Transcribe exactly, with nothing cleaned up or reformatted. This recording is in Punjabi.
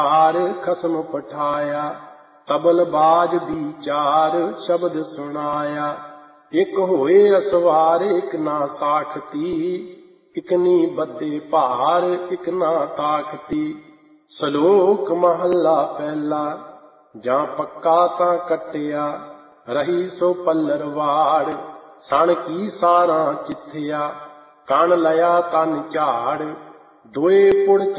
ਹਾਰ ਖਸਮ ਪਠਾਇਆ। ਤਬਲ ਬਾਜ ਦੀ ਚਾਰ ਸ਼ਬਦ ਸੁਣਾਇਆ। ਇੱਕ ਹੋਏ ਅਸਵਾਰ ਇੱਕ ਨਾ ਸਾਖਤੀ, ਇੱਕ ਨੀ ਬੱਦੇ ਭਾਰ ਇੱਕ ਨਾ ਤਾਖਤੀ। ਸਲੋਕ ਮਹੱਲਾ ਪਹਿਲਾ। ਜਾਂ ਪੱਕਾ ਤਾਂ ਕੱਟਿਆ, ਰਹੀ ਸੋ ਪੱਲਰ ਵਾੜ। ਸਣ ਕੀ ਸਾਰਾਂ ਚਿੱਥਿਆ, ਕਣ ਲਿਆ ਤਨ ਝਾੜ। ਦੋਏ ਪੁੜ